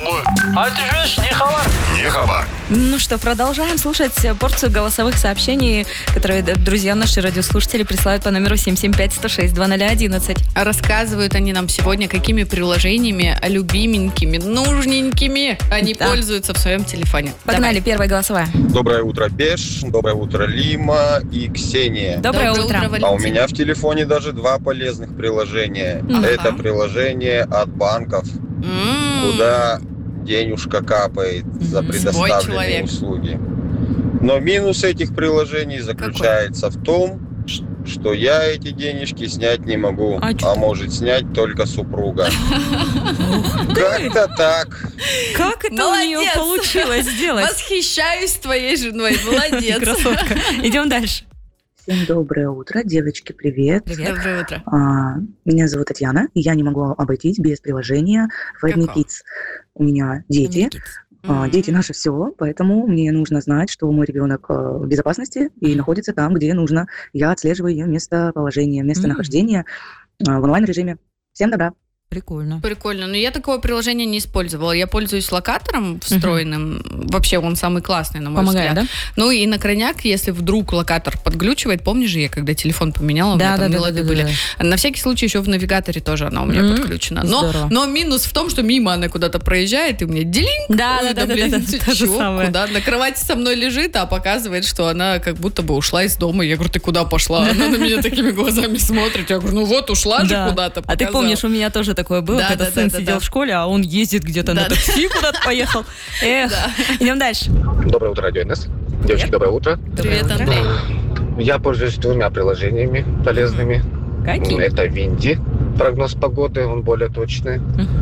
А ты же не хабар. Не хабар. Ну что, продолжаем слушать порцию голосовых сообщений, которые друзья наши радиослушатели присылают по номеру 775-106-2011. Рассказывают они нам сегодня, какими приложениями любименькими, нужненькими они пользуются в своем телефоне. Погнали, первая голосовая. Доброе утро, Беш. Доброе утро, Лима и Ксения. Доброе утро. А у меня в телефоне даже 2 полезных приложения. Ага. Это приложение от банков, куда денежка капает за предоставленные услуги. Но минус этих приложений заключается в том, что я эти денежки снять не могу, а может снять только супруга. Как-то так. Как это у нее получилось сделать? Восхищаюсь твоей женой, молодец. Красотка. Идем дальше. Всем доброе утро, девочки, привет. Доброе утро. Меня зовут Татьяна, и я не могу обойтись без приложения Find Me Kids. У меня дети. Дети наше все, поэтому мне нужно знать, что мой ребенок в безопасности и находится там, где нужно. Я отслеживаю ее местоположение, местонахождение в онлайн-режиме. Всем добра. Прикольно. Прикольно. Но я такого приложения не использовала. Я пользуюсь локатором встроенным. Вообще он самый классный, на мой взгляд. Да? Ну и на крайняк, если вдруг локатор подглючивает, помнишь же, я когда телефон поменяла, у меня там мелоды были. На всякий случай еще в навигаторе тоже она у меня подключена. Но минус в том, что мимо она куда-то проезжает, и мне делинг. Да. Куда? На кровати со мной лежит, а показывает, что она как будто бы ушла из дома. Я говорю, ты куда пошла? Она на меня такими глазами смотрит. Я говорю, ну вот ушла же куда-то. А ты помнишь, у меня тоже такое было, когда сын сидел в школе, а он ездит где-то на такси, куда-то поехал. Эх, идем дальше. Доброе утро, Радио НС. Девочки, доброе утро. Привет, Андрей. Я пользуюсь 2 приложениями полезными. Какие? Это Винди, прогноз погоды, он более точный.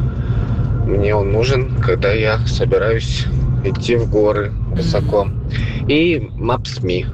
Мне он нужен, когда я собираюсь идти в горы высоко. И Maps.me,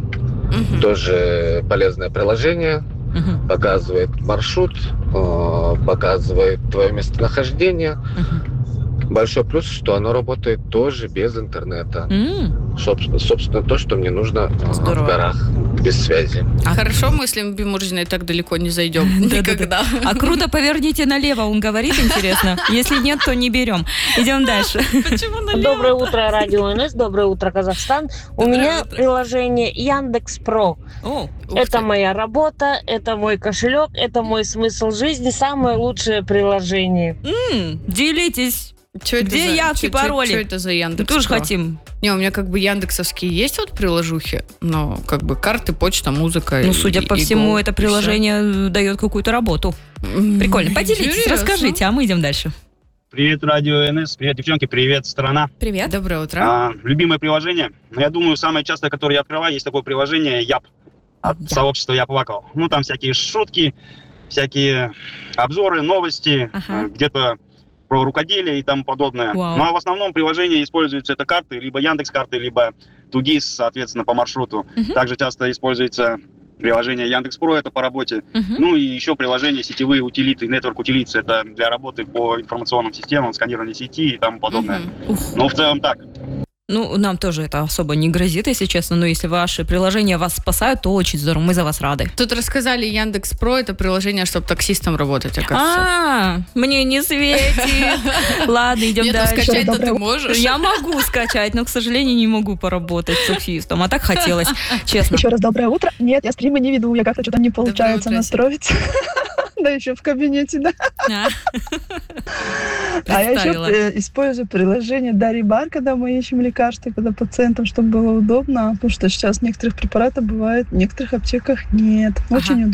тоже полезное приложение. Показывает маршрут, показывает твое местонахождение. Большой плюс, что оно работает тоже без интернета. Собственно, то, что мне нужно в горах, без связи. Хорошо, мы с Лимбимуржиной так далеко не зайдем. Никогда. А круто, поверните налево, он говорит, интересно. Если нет, то не берем. Идем дальше. Почему налево? Доброе утро, Радио НС. Доброе утро, Казахстан. У меня приложение Яндекс.Про. Это моя работа, это мой кошелек, это мой смысл жизни. Самое лучшее приложение. Делитесь. Где явки, пароли? Что это за Яндекс? Мы тоже хотим. Не, у меня как бы яндексовские есть вот приложухи, но как бы карты, почта, музыка. Ну, судя по всему, это приложение дает какую-то работу. Прикольно. Поделитесь, расскажите, а мы идем дальше. Привет, Радио НС. Привет, девчонки. Привет, страна. Привет. Доброе утро. Любимое приложение. Я думаю, самое частое, которое я открываю, есть такое приложение Яп. От сообщества Яп Вакал. Ну, там всякие шутки, всякие обзоры, новости, где-то про рукоделие и тому подобное. Ну, а в основном приложение используются это карты, либо Яндекс.Карты, либо Тугис, соответственно, по маршруту. Также часто используется приложение Яндекс.Про, это по работе. Ну и еще приложения сетевые утилиты, Network Utilities, это для работы по информационным системам, сканирование сети и тому подобное. Но в целом так. Ну, нам тоже это особо не грозит, если честно, но если ваши приложения вас спасают, то очень здорово, мы за вас рады. Тут рассказали, Яндекс.Про это приложение, чтобы таксистом работать, оказывается. Мне не светит. Ладно, идем дальше. Нет, скачать-то ты можешь. Я могу скачать, но, к сожалению, не могу поработать с таксистом. А так хотелось, честно. Еще раз доброе утро. Нет, я стримы не веду, я как-то что-то не получается настроить. Да, еще в кабинете, да. А я еще использую приложение Дарьи Бар, когда мы ищем лекарства, когда пациентам, чтобы было удобно, потому что сейчас некоторых препаратов бывает, в некоторых аптеках нет. Очень удобно.